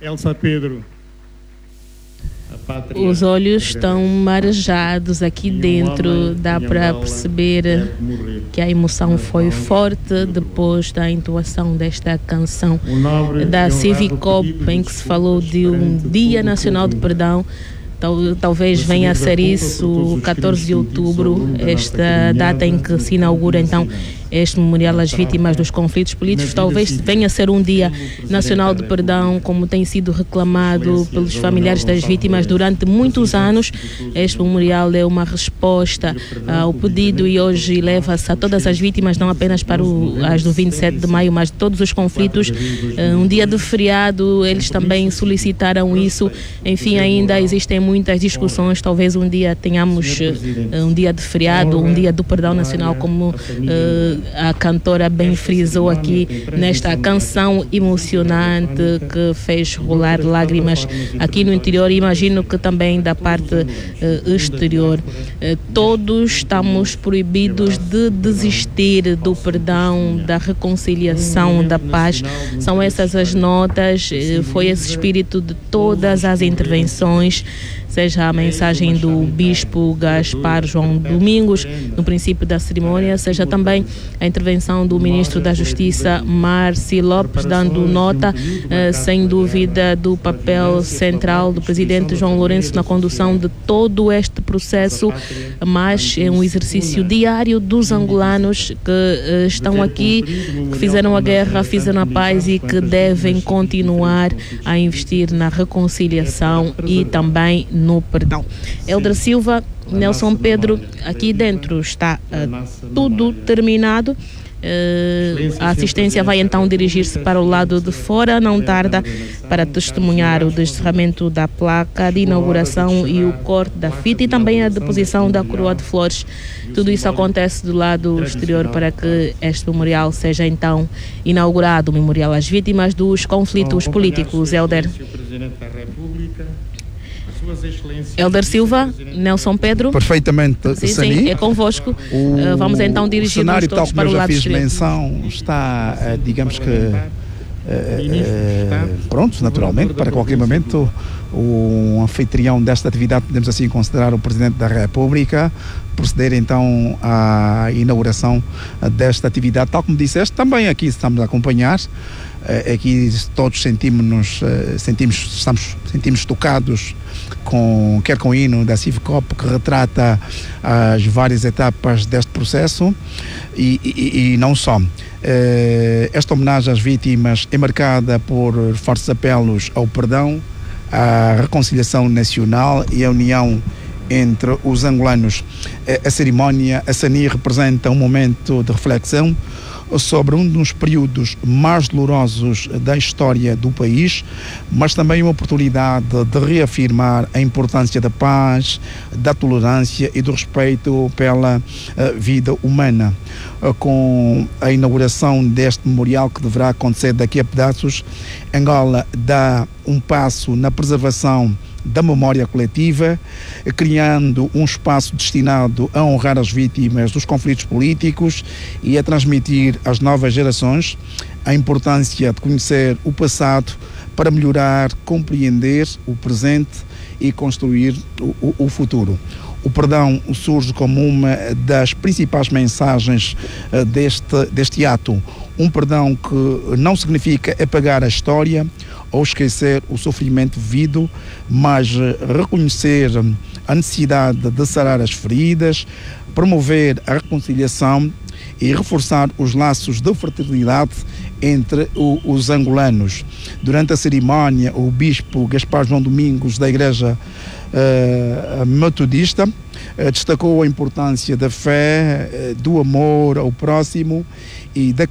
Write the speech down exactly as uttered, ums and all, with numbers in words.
Elsa Pedro. Os olhos estão marejados aqui dentro, dá para perceber que a emoção foi forte depois da entoação desta canção da Civicop, em que se falou de um Dia Nacional de Perdão. Tal, talvez venha a ser isso, catorze de outubro, esta data em que se inaugura então este memorial às vítimas dos conflitos políticos. Talvez venha a ser um Dia Nacional de Perdão, como tem sido reclamado pelos familiares das vítimas durante muitos anos. Este memorial é uma resposta ao pedido e hoje leva-se a todas as vítimas, não apenas para o, as do vinte e sete de maio, mas de todos os conflitos. Um dia de feriado, eles também solicitaram isso. Enfim, ainda existem muitas discussões. Talvez um dia tenhamos um dia de feriado, um dia do perdão nacional, como uh, a cantora bem frisou aqui nesta canção emocionante que fez rolar lágrimas aqui no interior. Imagino que também da parte uh, exterior. Uh, todos estamos proibidos de desistir do perdão, da reconciliação, da paz. São essas as notas, uh, foi esse espírito de todas as intervenções, seja a mensagem do Bispo Gaspar João Domingos no princípio da cerimônia, seja também a intervenção do Ministro da Justiça, Marci Lopes, dando nota, eh, sem dúvida, do papel central do Presidente João Lourenço na condução de todo este processo, mas é um exercício diário dos angolanos que eh, estão aqui, que fizeram a guerra, fizeram a paz e que devem continuar a investir na reconciliação e também no perdão. Helder Silva, Nelson Pedro, aqui dentro está uh, tudo terminado. Uh, a assistência vai então dirigir-se para o lado de fora, não tarda, para testemunhar o descerramento da placa de inauguração e o corte da fita e também a deposição da coroa de flores. Tudo isso acontece do lado exterior para que este memorial seja então inaugurado, o memorial às vítimas dos conflitos políticos. Helder. Helder Silva, Nelson Pedro. Perfeitamente, sim, sim, é convosco. O, uh, vamos então dirigir-nos todos para o lado exterior. O cenário, tal como eu já fiz menção, está, uh, digamos que, uh, uh, pronto, naturalmente, para qualquer momento, o anfitrião desta atividade, podemos assim considerar o Presidente da República, proceder então à inauguração desta atividade. Tal como disseste, também aqui estamos a acompanhar. Aqui todos sentimos-nos, sentimos, estamos, sentimos tocados com, quer com o hino da Civicop, que retrata as várias etapas deste processo e, e, e não só. Esta homenagem às vítimas é marcada por fortes apelos ao perdão, à reconciliação nacional e à união entre os angolanos. A cerimónia, a Sani, representa um momento de reflexão sobre um dos períodos mais dolorosos da história do país, mas também uma oportunidade de reafirmar a importância da paz, da tolerância e do respeito pela uh, vida humana. Uh, com a inauguração deste memorial, que deverá acontecer daqui a pedaços, Angola dá um passo na preservação da memória coletiva, criando um espaço destinado a honrar as vítimas dos conflitos políticos e a transmitir às novas gerações a importância de conhecer o passado para melhorar, compreender o presente e construir o, o, o futuro. O perdão surge como uma das principais mensagens uh, deste, deste ato. Um perdão que não significa apagar a história ou esquecer o sofrimento vivido, mas reconhecer a necessidade de sarar as feridas, promover a reconciliação e reforçar os laços de fraternidade entre o, os angolanos. Durante a cerimónia, o Bispo Gaspar João Domingos, da Igreja uh, Metodista, uh, destacou a importância da fé, uh, do amor ao próximo e da